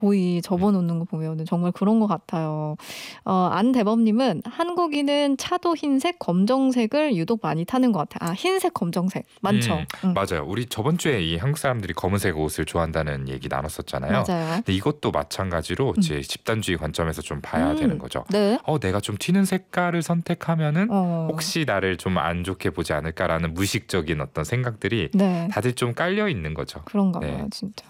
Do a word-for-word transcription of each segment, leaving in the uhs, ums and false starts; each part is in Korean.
보이 접어놓는 거 보면은 정말 그런 것 같아요. 어, 안대범님은 한국인은 차도 흰색, 검정색을 유독 많이 타는 것 같아요. 아, 흰색, 검정색 많죠. 음, 응. 맞아요. 우리 저번 주에 이 한국 사람들이 검은색 옷을 좋아한다는 얘기 나눴었잖아요. 맞아요. 근데 이것도 마찬가지로 음. 이제 집단주의 관점에서 좀 봐야 음, 되는 거죠. 네. 어, 내가 좀 튀는 색깔을 선택하면은 어, 혹시 나를 좀 안 좋게 보지 않을까라는 무의식적인 어떤 생각들이 네. 다들 좀 깔려 있는 거죠. 그런가 네. 봐요, 진짜.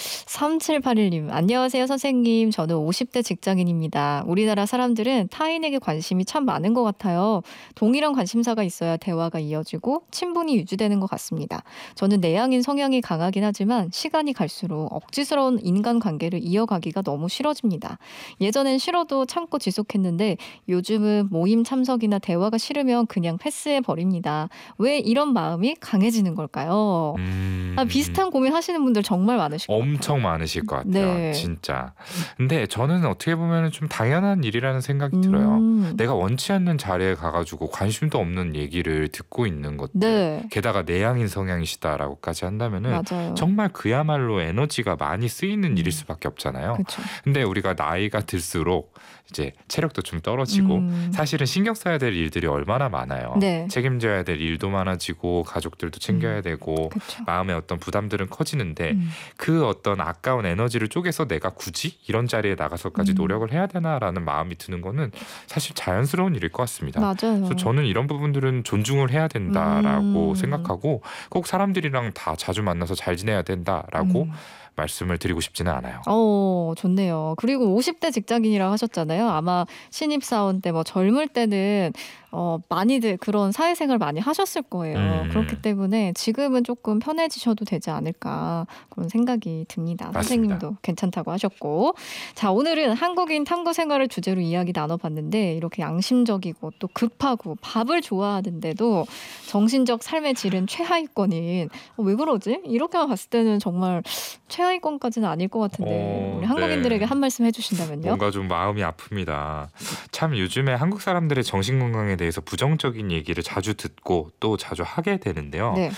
삼칠팔일님, 안녕하세요, 선생님. 저는 오십 대 직장인입니다. 우리나라 사람들은 타인에게 관심이 참 많은 것 같아요. 동일한 관심사가 있어야 대화가 이어지고 친분이 유지되는 것 같습니다. 저는 내향인 성향이 강하긴 하지만 시간이 갈수록 억지스러운 인간관계를 이어가기가 너무 싫어집니다. 예전엔 싫어도 참고 지속했는데 요즘은 모임 참석이나 대화가 싫으면 그냥 패스해버립니다. 왜 이런 마음이 강해지는 걸까요? 음, 아, 비슷한 고민 하시는 분들 정말 많으실 것 같아요. 엄청 많으실 것 같아요. 네. 진짜. 근데 저는 어떻게 보면 좀 당연한 일이라는 생각이 음, 들어요. 내가 원치 않는 자리에 가가지고 관심도 없는 얘기를 듣고 있는 것들. 네, 게다가 내향인 성향이시다라고까지 한다면은 맞아요. 정말 그야말로 에너지가 많이 쓰이는 음. 일일 수밖에 없잖아요. 그렇죠. 근데 우리가 나이가 들수록 이제 체력도 좀 떨어지고 음, 사실은 신경 써야 될 일들이 얼마나 많아요. 네. 책임져야 될 일도 많아지고 가족들도 챙겨야 음, 되고 그렇죠. 마음의 어떤 부담들은 커지는데 음, 그 어떤 아까운 에너지를 쪼개서 내가 굳이 이런 자리에 나가서까지 음. 노력을 해야 되나라는 마음이 드는 거는 사실 자연스러운 일일 것 같습니다. 맞아요. 그래서 저는 이런 부분들은 존중을 해야 된다라고 음, 생각하고 꼭 사람들이랑 다 자주 만나서 잘 지내야 된다라고 음. 말씀을 드리고 싶지는 않아요. 어, 좋네요. 그리고 오십 대 직장인이라고 하셨잖아요. 아마 신입사원 때 뭐 젊을 때는 어, 많이들 그런 사회생활 많이 하셨을 거예요. 음. 그렇기 때문에 지금은 조금 편해지셔도 되지 않을까 그런 생각이 듭니다. 맞습니다. 선생님도 괜찮다고 하셨고. 자, 오늘은 한국인 탐구 생활을 주제로 이야기 나눠봤는데 이렇게 양심적이고 또 급하고 밥을 좋아하는데도 정신적 삶의 질은 최하위권인 어, 왜 그러지? 이렇게만 봤을 때는 정말 최하위권까지는 아닐 것 같은데 어, 우리 한국인들에게 네. 한 말씀 해주신다면요? 뭔가 좀 마음이 아픕니다. 참 요즘에 한국 사람들의 정신건강에 대해서 부정적인 얘기를 자주 듣고 또 자주 하게 되는데요. 네.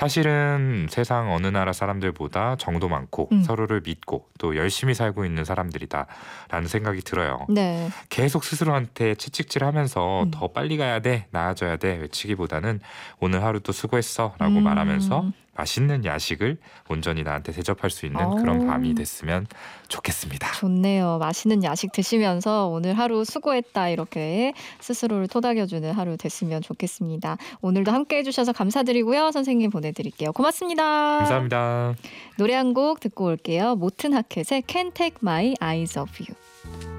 사실은 세상 어느 나라 사람들보다 정도 많고 음. 서로를 믿고 또 열심히 살고 있는 사람들이다라는 생각이 들어요. 네. 계속 스스로한테 채찍질하면서 음. 더 빨리 가야 돼, 나아져야 돼 외치기보다는 오늘 하루도 수고했어 라고 음. 말하면서 맛있는 야식을 온전히 나한테 대접할 수 있는 어. 그런 밤이 됐으면 좋겠습니다. 좋네요. 맛있는 야식 드시면서 오늘 하루 수고했다 이렇게 스스로를 토닥여주는 하루 됐으면 좋겠습니다. 오늘도 함께 해주셔서 감사드리고요. 선생님 보내드릴게요. 고맙습니다. 감사합니다. 노래 한 곡 듣고 올게요. 모튼 하켓의 Can't Take My Eyes Off You.